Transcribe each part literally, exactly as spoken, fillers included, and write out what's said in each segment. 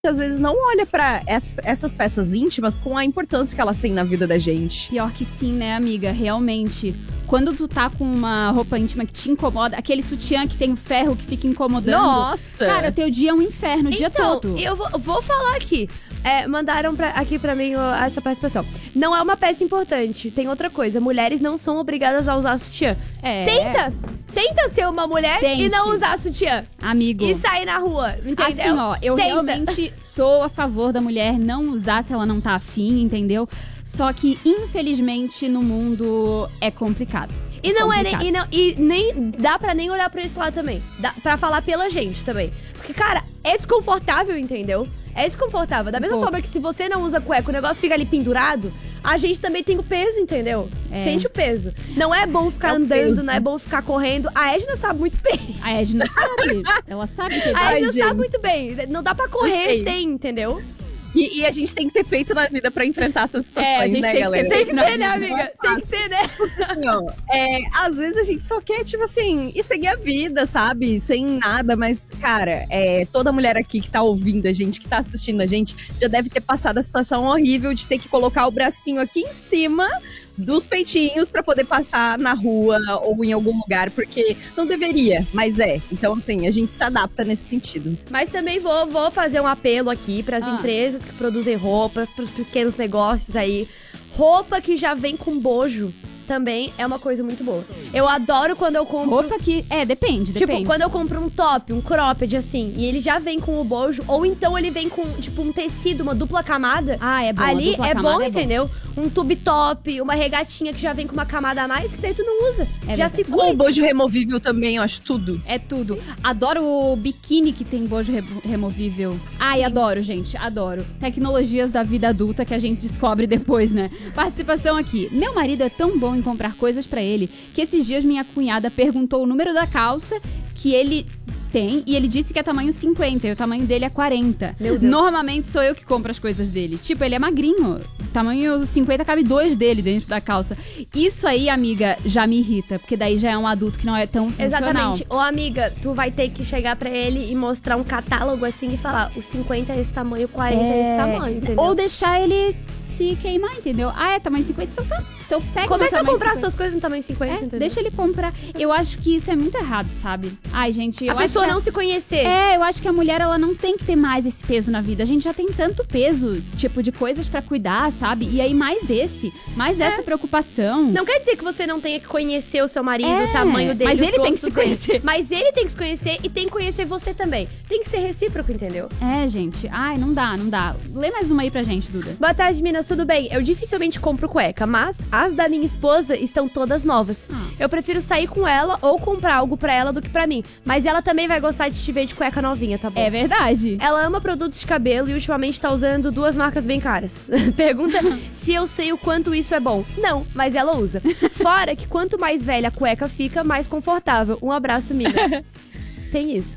às vezes não olha pra es- essas peças íntimas com a importância que elas têm na vida da gente. Pior que sim, né, amiga? Realmente. Quando tu tá com uma roupa íntima que te incomoda, aquele sutiã que tem o ferro que fica incomodando. Nossa! Cara, teu dia é um inferno, o dia Então, todo. eu vou, vou falar aqui. É, mandaram pra, aqui pra mim ó, essa participação. Não é uma peça importante. Tem outra coisa. Mulheres não são obrigadas a usar sutiã. É. Tenta! Tenta ser uma mulher Tente. e não usar sutiã. Amigo. E sair na rua, entendeu? Assim, ó, eu Tenta. realmente sou a favor da mulher não usar se ela não tá afim, entendeu? Só que, infelizmente, no mundo é complicado. E não é nem, complicado. e, não, e nem dá pra nem olhar pra esse lado também. Dá pra falar pela gente também. Porque, cara, é desconfortável, entendeu? É desconfortável. Da mesma pouco. forma que se você não usa cueca, o negócio fica ali pendurado, a gente também tem o peso, entendeu? É. Sente o peso. Não é bom ficar É o andando, peso. não é bom ficar correndo. A Edna sabe muito bem. A Edna sabe. Ela sabe que A Ai, Edna gente. sabe muito bem. Não dá pra correr sei. sem, entendeu? E, e a gente tem que ter peito na vida pra enfrentar essas situações, É, a gente né, tem que galera? ter Tem que Não, ter, né, não amiga? Tem que ter, né? Assim, ó, é, às vezes a gente só quer, tipo assim, ir seguir a vida, sabe? Sem nada, mas, cara, é, toda mulher aqui que tá ouvindo a gente, que tá assistindo a gente, já deve ter passado a situação horrível de ter que colocar o bracinho aqui em cima dos peitinhos pra poder passar na rua ou em algum lugar, porque não deveria, mas é. Então, assim, a gente se adapta nesse sentido. Mas também vou, vou fazer um apelo aqui pras Ah. empresas que produzem roupas, pros pequenos negócios aí. Roupa que já vem com bojo também é uma coisa muito boa. Eu adoro quando eu compro... Roupa que... É, depende, Tipo, depende. quando eu compro um top, um cropped, assim, e ele já vem com o bojo, ou então ele vem com, tipo, um tecido, uma dupla camada. Ah, é bom. a Ali dupla é camada bom, entendeu? Um tube top, uma regatinha que já vem com uma camada a mais, que daí tu não usa. É já verdade. se Com foi. o bojo removível também, eu acho tudo. É tudo. Adoro o biquíni que tem bojo re- removível. Ai, adoro, gente. Adoro. Tecnologias da vida adulta que a gente descobre depois, né? Participação aqui. Meu marido é tão bom em comprar coisas pra ele que esses dias minha cunhada perguntou o número da calça que ele tem e ele disse que é tamanho cinquenta e o tamanho dele é quarenta. Meu Deus. Normalmente sou eu que compro as coisas dele. Tipo, ele é magrinho. Tamanho cinquenta cabe dois dele dentro da calça. Isso aí, amiga, já me irrita, porque daí já é um adulto que não é tão funcional. Exatamente. Ô, amiga, tu vai ter que chegar pra ele e mostrar um catálogo assim e falar: o cinquenta é esse tamanho, o quarenta é, esse tamanho, entendeu? Ou deixar ele se queimar, entendeu? Ah, é tamanho cinquenta, então tá. Então pega Começa no a tamanho comprar as cinquenta. tuas coisas no tamanho cinquenta, É, entendeu? deixa ele comprar. Eu acho que isso é muito errado, sabe? Ai, gente, eu a acho pessoa que não se conhecer. É, eu acho que a mulher, ela não tem que ter mais esse peso na vida. A gente já tem tanto peso, tipo, de coisas pra cuidar, sabe? E aí mais esse, mais essa preocupação. Não quer dizer que você não tenha que conhecer o seu marido, É, o tamanho dele, mas os ele tem que gostos se dele. conhecer. Mas ele tem que se conhecer e tem que conhecer você também. Tem que ser recíproco, entendeu? É, gente. Ai, não dá, não dá. Lê mais uma aí pra gente, Duda. Boa tarde, Minas, tudo bem? Eu dificilmente compro cueca, mas as da minha esposa estão todas novas. Ah. Eu prefiro sair com ela ou comprar algo pra ela do que pra mim. Mas ela também vai gostar de te ver de cueca novinha, tá bom? É verdade. Ela ama produtos de cabelo e ultimamente tá usando duas marcas bem caras. Pergunta se eu sei o quanto isso é bom. Não, mas ela usa. Fora que quanto mais velha a cueca fica, mais confortável. Um abraço, Minas. Tem isso.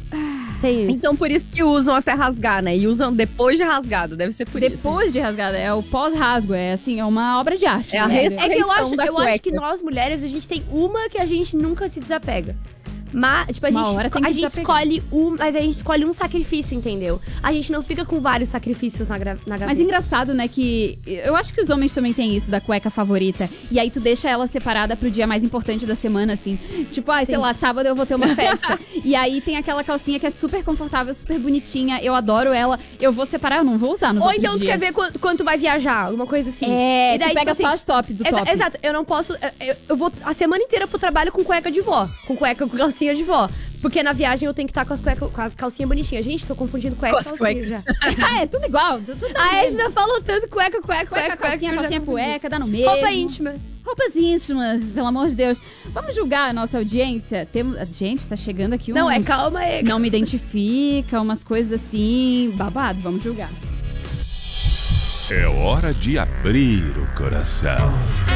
Tem isso. Então, por isso que usam até rasgar, né? E usam depois de rasgado, deve ser por isso. Depois de rasgada, é o pós-rasgo. É assim, é uma obra de arte. É a né? res- É que eu acho, da eu acho que cueca. nós mulheres, a gente tem uma que a gente nunca se desapega. Mas, tipo, a Uma gente, hora esco- tem que a gente desapegar. escolhe um, mas a gente escolhe um sacrifício, entendeu? A gente não fica com vários sacrifícios na, gra- na Mas gaveta. engraçado, né, que eu acho que os homens também têm isso da cueca favorita. E aí tu deixa ela separada pro dia mais importante da semana, assim. Tipo, ai, sei Sim. lá, sábado eu vou ter uma festa. E aí tem aquela calcinha que é super confortável, super bonitinha. Eu adoro ela. Eu vou separar, eu não vou usar nos Ou outros então tu dias. quer ver quanto, quanto vai viajar, alguma coisa assim. É, E daí, tu pega tipo só assim, as top do Exa- top. Exato, eu não posso. Eu, eu vou a semana inteira pro trabalho com cueca de vó. Com cueca com calcinha de vó. Porque na viagem eu tenho que estar com as, cueca, com as calcinhas bonitinhas. Gente, tô confundindo cueca Com e as calcinha cuecas. já. Ah, é tudo igual. Tudo tudo A mesmo. Edna falou tanto cueca, cueca, cueca, Cueca, calcinha, que eu já calcinha, confundi. cueca, dá no mesmo. Roupa íntima. Roupas íntimas, pelo amor de Deus. Vamos julgar a nossa audiência? Temos... Gente, tá chegando aqui uns... Não, é calma aí. Não me identifica, umas coisas assim... Babado, vamos julgar. É hora de abrir o coração.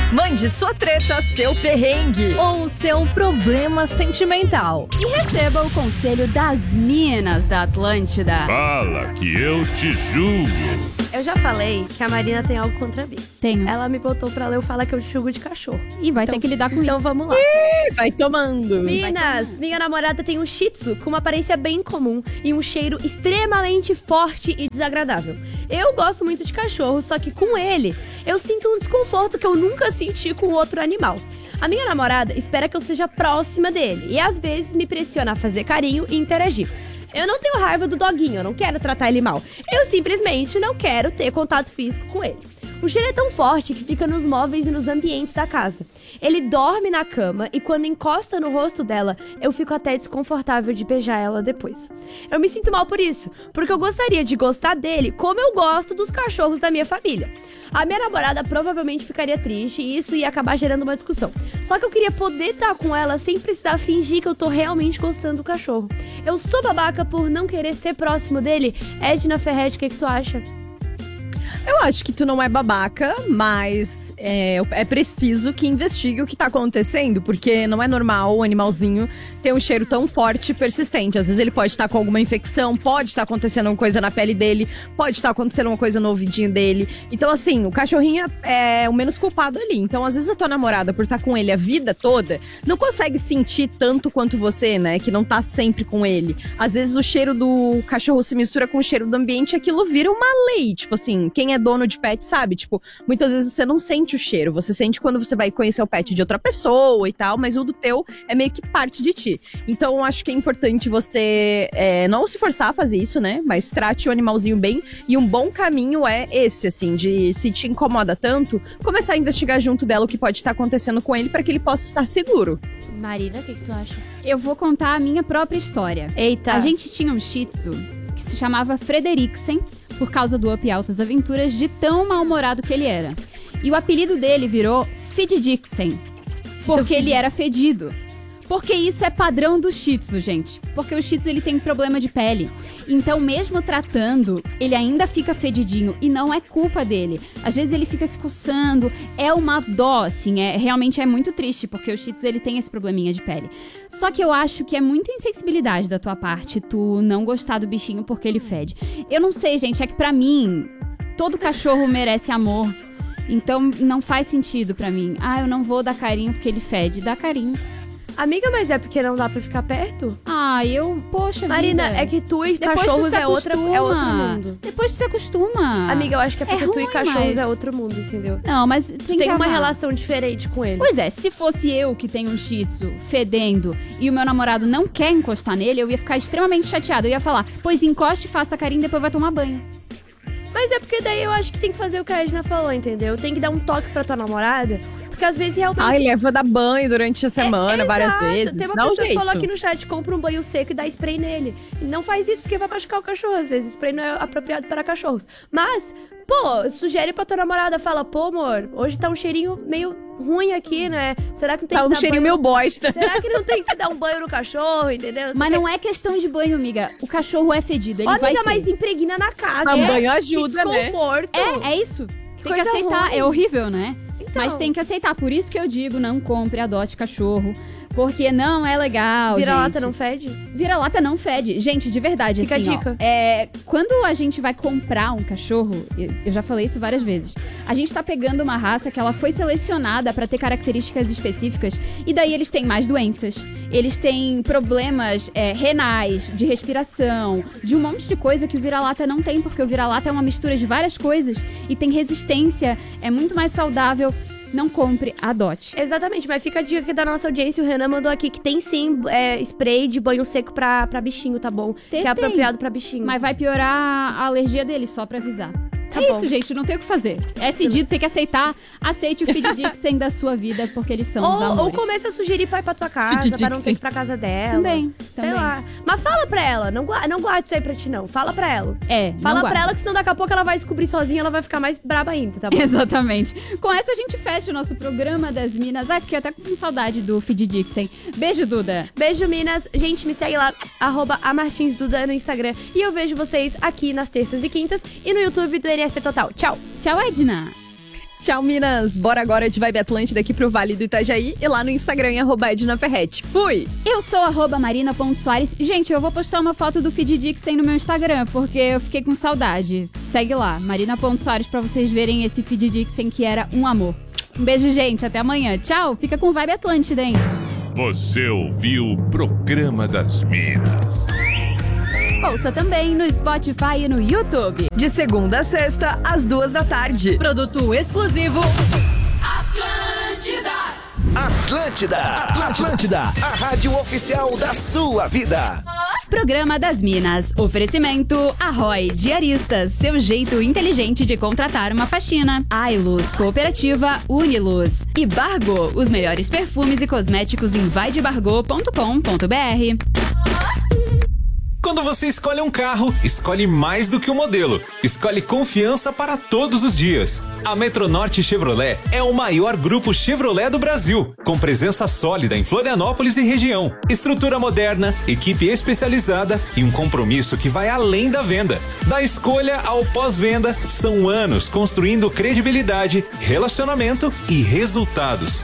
Mande sua treta, seu perrengue ou seu problema sentimental. E receba o conselho das minas da Atlântida. Fala que eu te julgo. Eu já falei que a Marina tem algo contra mim. Tenho. Ela me botou pra ler o Fala que eu te julgo de cachorro. E vai Então- ter que lidar com Então isso. vamos lá. Vai tomando. Minas, minha namorada tem um shih tzu com uma aparência bem comum e um cheiro extremamente forte e desagradável. Eu gosto muito de cachorro, só que com ele eu sinto um desconforto que eu nunca senti com outro animal. A minha namorada espera que eu seja próxima dele e às vezes me pressiona a fazer carinho e interagir. Eu não tenho raiva do doguinho, eu não quero tratar ele mal. Eu simplesmente não quero ter contato físico com ele. O cheiro é tão forte que fica nos móveis e nos ambientes da casa. Ele dorme na cama e quando encosta no rosto dela, eu fico até desconfortável de beijar ela depois. Eu me sinto mal por isso, porque eu gostaria de gostar dele como eu gosto dos cachorros da minha família. A minha namorada provavelmente ficaria triste e isso ia acabar gerando uma discussão. Só que eu queria poder estar com ela sem precisar fingir que eu tô realmente gostando do cachorro. Eu sou babaca por não querer ser próximo dele. Edna Ferretti, o que, que tu acha? Eu acho que tu não é babaca, mas é, é preciso que investigue o que tá acontecendo, porque não é normal o animalzinho ter um cheiro tão forte e persistente. Às vezes ele pode estar com alguma infecção, pode estar acontecendo uma coisa na pele dele, pode estar acontecendo uma coisa no ouvidinho dele. Então, assim, o cachorrinho é o menos culpado ali. Então, às vezes a tua namorada, por estar com ele a vida toda, não consegue sentir tanto quanto você, né? Que não tá sempre com ele. Às vezes o cheiro do cachorro se mistura com o cheiro do ambiente e aquilo vira uma lei. Tipo assim, quem é dono de pet sabe, tipo, muitas vezes você não sente o cheiro, você sente quando você vai conhecer o pet de outra pessoa e tal, mas o do teu é meio que parte de ti. Então eu acho que é importante você é, não se forçar a fazer isso, né, mas trate o animalzinho bem, e um bom caminho é esse, assim, de se te incomoda tanto, começar a investigar junto dela o que pode estar acontecendo com ele para que ele possa estar seguro. Marina, o que, que tu acha? Eu vou contar a minha própria história. Eita. A gente tinha um shih tzu que se chamava Frederiksen, por causa do Up Altas Aventuras, de tão mal-humorado que ele era. E o apelido dele virou Fididixen, porque ele era fedido. Porque isso é padrão do Shih Tzu, gente. Porque o Shih Tzu, ele tem problema de pele. Então, mesmo tratando, ele ainda fica fedidinho. E não é culpa dele. Às vezes ele fica se coçando. É uma dó, assim. É, realmente é muito triste, porque o Shih Tzu, ele tem esse probleminha de pele. Só que eu acho que é muita insensibilidade da tua parte tu não gostar do bichinho porque ele fede. Eu não sei, gente. É que pra mim, todo cachorro merece amor. Então, não faz sentido pra mim. Ah, eu não vou dar carinho porque ele fede. Dá carinho. Amiga, mas é porque não dá pra ficar perto? Ah, eu... Poxa Marina, vida. é que tu e Depois cachorros tu se é, outra, é outro acostuma. mundo. Depois tu se acostuma. Amiga, eu acho que é porque É tu e ruim, cachorros mas- é outro mundo, entendeu? Não, mas Tu tem, tem que uma amar. relação diferente com ele. Pois é, se fosse eu que tenho um shih tzu fedendo e o meu namorado não quer encostar nele, eu ia ficar extremamente chateada. Eu ia falar, pois encoste, faça carinho, depois vai tomar banho. Mas é porque daí eu acho que tem que fazer o que a Edna falou, entendeu? Tem que dar um toque pra tua namorada, porque às vezes realmente... Ai, leva dar banho durante a semana, É, várias exato. vezes. Tem uma Dá um pessoa que jeito. falou aqui no chat, compra um banho seco e dá spray nele. E não faz isso porque vai machucar o cachorro, às vezes. O spray não é apropriado para cachorros. Mas, pô, sugere pra tua namorada, fala, pô, amor, hoje tá um cheirinho meio ruim aqui, né? Será que não tem Tá que um dar cheirinho banho... meio bosta. Será que não tem que dar um banho no cachorro, entendeu? Mas não é questão de banho, amiga. O cachorro é fedido, ele Ó, vai amiga, ser. mas impregna na casa. Ah, é? banho ajuda, que né? desconforto. É, é isso. Tem que coisa aceitar. ruim. É horrível, né? Então. Mas tem que aceitar. Por isso que eu digo, não compre, adote cachorro. Porque não é legal, Vira-lata gente. não fede? Vira-lata não fede. Gente, de verdade, Fica a assim, ó, dica. é, quando a gente vai comprar um cachorro, eu, eu já falei isso várias vezes, a gente tá pegando uma raça que ela foi selecionada pra ter características específicas, e daí eles têm mais doenças, eles têm problemas é, renais, de respiração, de um monte de coisa que o vira-lata não tem, porque o vira-lata é uma mistura de várias coisas, e tem resistência, é muito mais saudável. Não compre, adote. Exatamente, mas fica a dica aqui da nossa audiência. O Renan mandou aqui que tem sim é, spray de banho seco pra, pra bichinho, tá bom? Tem, que é tem. apropriado pra bichinho. Mas vai piorar a alergia dele, só pra avisar. Tá é bom. isso, gente, não tem o que fazer. É fedido, tem que aceitar. Aceite o Fididixen da sua vida, porque eles são os Ou, ou amores. começa a sugerir pra ir pra tua casa, Fididixen. pra não ter que ir pra casa dela. Também, Sei também. lá. Mas fala pra ela, não, gua- não guarde isso aí pra ti, não. Fala pra ela. É, Fala não pra guarda. ela que senão daqui a pouco ela vai descobrir sozinha, ela vai ficar mais braba ainda, tá bom? Exatamente. Com essa a gente fecha o nosso programa das Minas. Ai, fiquei até com saudade do Fididixen. Beijo, Duda. Beijo, Minas. Gente, me segue lá, arroba amartinsduda no Instagram. E eu vejo vocês aqui nas terças e quintas e no YouTube do N S C Total. Tchau! Tchau, Edna. Tchau, Minas. Bora agora de Vibe Atlântida aqui pro Vale do Itajaí e lá no Instagram, arroba Edna Ferretti. Fui! Eu sou arroba marina.soares. Gente, eu vou postar uma foto do feed Dixon no meu Instagram, porque eu fiquei com saudade. Segue lá, marina.soares, pra vocês verem esse feed Dixon que era um amor. Um beijo, gente. Até amanhã. Tchau. Fica com Vibe Atlântida, hein? Você ouviu o Programa das Minas. Ouça também no Spotify e no YouTube. De segunda a sexta, às duas da tarde. Produto exclusivo. Atlântida! Atlântida! Atlântida! A rádio oficial da sua vida. Programa das Minas. Oferecimento Arroy Diaristas. Seu jeito inteligente de contratar uma faxina. Ailus Cooperativa Uniluz. E Bargo. Os melhores perfumes e cosméticos em vai de bargo ponto com ponto b r. Quando você escolhe um carro, escolhe mais do que o modelo. Escolhe confiança para todos os dias. A Metronorte Chevrolet é o maior grupo Chevrolet do Brasil, com presença sólida em Florianópolis e região. Estrutura moderna, equipe especializada e um compromisso que vai além da venda. Da escolha ao pós-venda, são anos construindo credibilidade, relacionamento e resultados.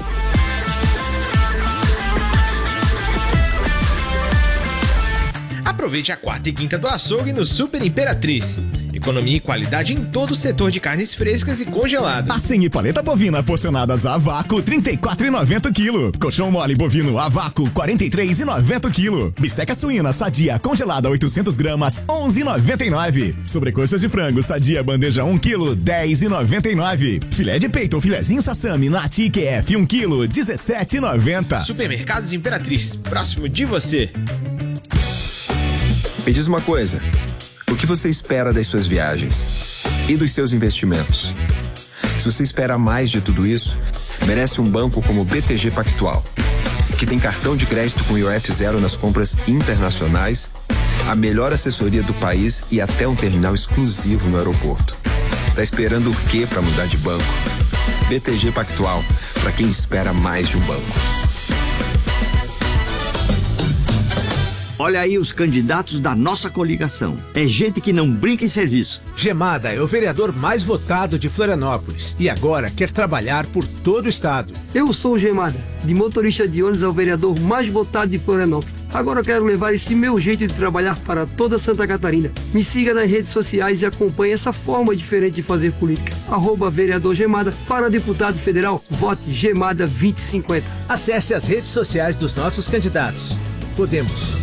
Aproveite a quarta e quinta do açougue no Super Imperatriz. Economia e qualidade em todo o setor de carnes frescas e congeladas. Assim e paleta bovina porcionadas a vácuo, trinta e quatro reais e noventa centavos quilo. Colchão mole bovino a vácuo, quarenta e três reais e noventa centavos quilo. Bisteca suína sadia congelada oitocentos gramas, onze reais e noventa e nove centavos. Sobrecoxas de frango sadia bandeja um quilo, dez reais e noventa e nove centavos. Filé de peito ou filezinho sassami Nati Q F um quilo, dezessete reais e noventa centavos. Supermercados Imperatriz, próximo de você. Me diz uma coisa, o que você espera das suas viagens e dos seus investimentos? Se você espera mais de tudo isso, merece um banco como o B T G Pactual, que tem cartão de crédito com I O F zero nas compras internacionais, a melhor assessoria do país e até um terminal exclusivo no aeroporto. Tá esperando o quê para mudar de banco? B T G Pactual, para quem espera mais de um banco. Olha aí os candidatos da nossa coligação. É gente que não brinca em serviço. Gemada é o vereador mais votado de Florianópolis e agora quer trabalhar por todo o estado. Eu sou o Gemada, de motorista de ônibus ao vereador mais votado de Florianópolis. Agora eu quero levar esse meu jeito de trabalhar para toda Santa Catarina. Me siga nas redes sociais e acompanhe essa forma diferente de fazer política. Arroba vereador Gemada. Para deputado federal, vote Gemada vinte e cinquenta. Acesse as redes sociais dos nossos candidatos. Podemos.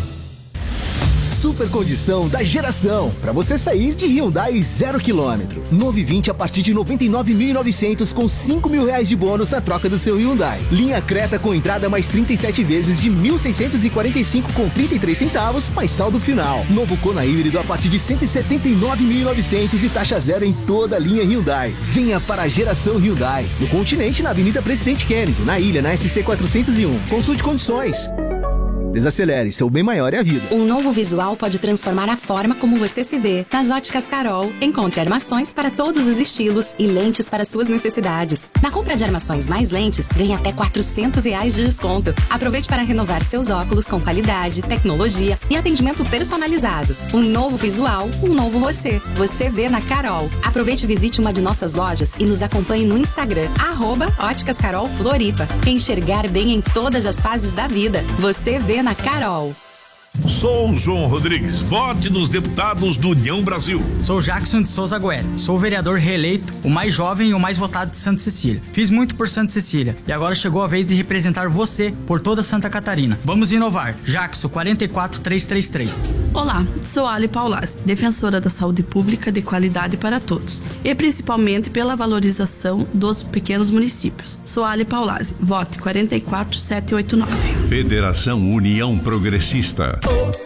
Super condição da geração, para você sair de Hyundai zero quilômetro. Novo i vinte a partir de noventa e nove mil e novecentos com cinco mil reais de bônus na troca do seu Hyundai. Linha Creta com entrada mais trinta e sete vezes de mil seiscentos e quarenta e cinco com trinta e três centavos, mais saldo final. Novo Kona híbrido a partir de cento e setenta e nove mil e novecentos e taxa zero em toda a linha Hyundai. Venha para a geração Hyundai. No continente, na Avenida Presidente Kennedy, na ilha, na S C quatrocentos e um. Consulte condições. Desacelere, seu bem maior é a vida. Um novo visual pode transformar a forma como você se vê. Nas Óticas Carol, encontre armações para todos os estilos e lentes para suas necessidades. Na compra de armações mais lentes, ganhe até quatrocentos reais de desconto. Aproveite para renovar seus óculos com qualidade, tecnologia e atendimento personalizado. Um novo visual, um novo você. Você vê na Carol. Aproveite e visite uma de nossas lojas e nos acompanhe no Instagram, arroba Óticas Carol Floripa. Enxergar bem em todas as fases da vida. Você vê na Carol. Sou o João Rodrigues, vote nos deputados do União Brasil. Sou Jackson de Souza Goethe, sou o vereador reeleito, o mais jovem e o mais votado de Santa Cecília. Fiz muito por Santa Cecília e agora chegou a vez de representar você por toda Santa Catarina. Vamos inovar. Jackson quatro quatro três três três. Olá, sou Ali Paulaz, defensora da saúde pública de qualidade para todos e principalmente pela valorização dos pequenos municípios. Sou Ali Paulaz, vote quatro quatro sete oito nove. Federação União Progressista.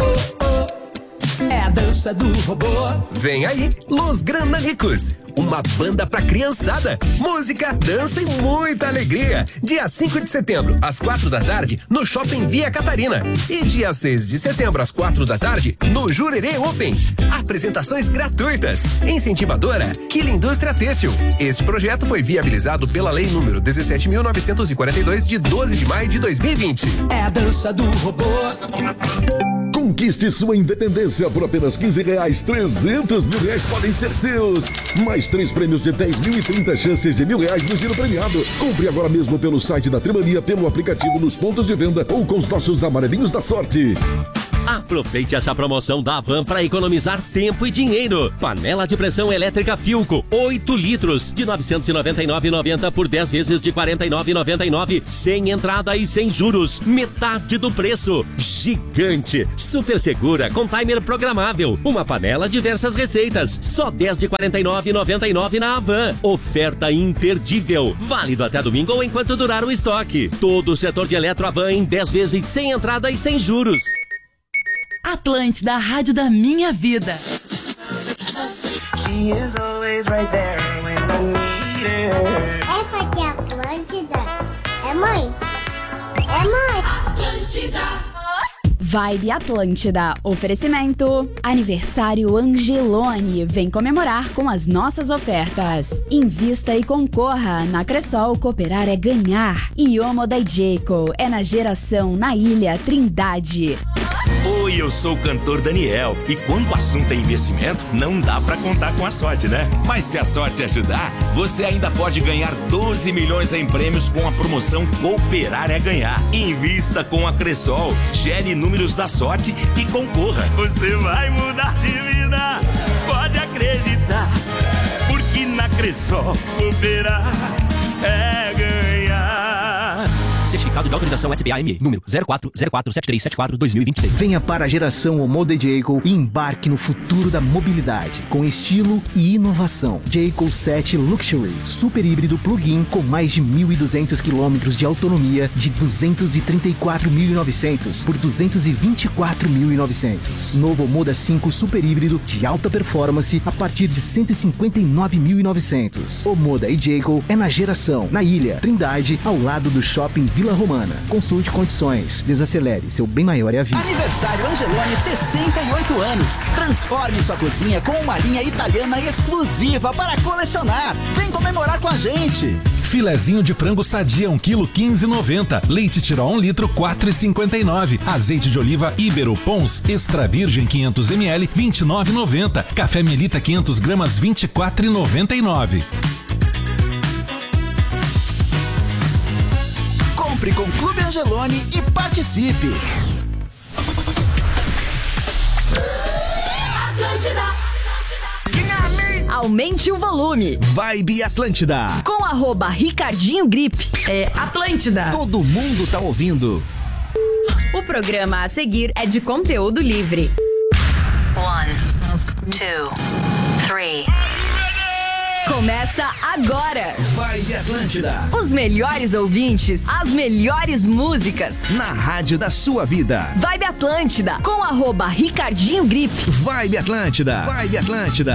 É a dança do robô. Vem aí, Los Granalicos, uma banda pra criançada. Música, dança e muita alegria. Dia cinco de setembro, às quatro da tarde, no Shopping Via Catarina. E dia seis de setembro, às quatro da tarde, no Jurerê Open. Apresentações gratuitas. Incentivadora, Quila Indústria Têxtil. Este projeto foi viabilizado pela Lei número dezessete mil novecentos e quarenta e dois, de doze de maio de dois mil e vinte. É a dança do robô. Com Conquiste sua independência por apenas quinze reais. trezentos mil reais podem ser seus. Mais três prêmios de dez mil e trinta chances de mil reais no giro premiado. Compre agora mesmo pelo site da Trimania, pelo aplicativo nos pontos de venda ou com os nossos amarelinhos da sorte. Aproveite essa promoção da Havan para economizar tempo e dinheiro. Panela de pressão elétrica Philco, oito litros, de novecentos e noventa e nove reais e noventa centavos por dez vezes de quarenta e nove reais e noventa e nove centavos, sem entrada e sem juros. Metade do preço. Gigante, super segura, com timer programável. Uma panela, diversas receitas. Só dez de quarenta e nove reais e noventa e nove centavos na Havan. Oferta imperdível. Válido até domingo ou enquanto durar o estoque. Todo o setor de eletro Havan em dez vezes sem entrada e sem juros. Atlântida, a rádio da minha vida. É porque Atlântida é mãe. É mãe. Atlântida. Vibe Atlântida. Oferecimento. Aniversário Angelone. Vem comemorar com as nossas ofertas. Invista e concorra. Na Cressol, cooperar é ganhar. Iomo da Jayco. É na geração na Ilha Trindade. Oi, eu sou o cantor Daniel. E quando o assunto é investimento, não dá pra contar com a sorte, né? Mas se a sorte ajudar, você ainda pode ganhar doze milhões em prêmios com a promoção Cooperar é Ganhar. Invista com a Cressol, gere números da sorte e concorra. Você vai mudar de vida, pode acreditar. Porque na Cressol, cooperar é ganhar. Certificado de autorização S B A M E, número zero quatro zero quatro sete três sete quatro dois mil e vinte e seis. Venha para a geração Homo da Jayco e embarque no futuro da mobilidade, com estilo e inovação. Jayco sete Luxury, super híbrido plug-in com mais de mil e duzentos quilômetros de autonomia de duzentos e trinta e quatro mil e novecentos por duzentos e vinte e quatro mil e novecentos. Novo Moda cinco super híbrido de alta performance a partir de cento e cinquenta e nove mil e novecentos. O Moda e Jayco é na geração, na Ilha Trindade, ao lado do Shopping Vila Romana. Consulte condições. Desacelere, seu bem maior é a vida. Aniversário Angelone, sessenta e oito anos. Transforme sua cozinha com uma linha italiana exclusiva para colecionar. Vem comemorar com a gente. Filezinho de frango sadia, um quilo, quinze reais e noventa centavos. Leite Tirol, um litro, quatro reais e cinquenta e nove centavos. Azeite de oliva Ibero Pons Extra Virgem, quinhentos mililitros, vinte e nove reais e noventa centavos. Café Melita, quinhentas gramas, vinte e quatro reais e noventa e nove centavos. Compre com Clube Angelone e participe. Aumente o volume. Vibe Atlântida. Com arroba Ricardinho Grip. É Atlântida. Todo mundo tá ouvindo. O programa a seguir é de conteúdo livre. One, two, three. Começa agora. Vibe Atlântida. Os melhores ouvintes, as melhores músicas. Na rádio da sua vida. Vibe Atlântida, com arroba Ricardinho Grip. Vibe Atlântida. Vibe Atlântida.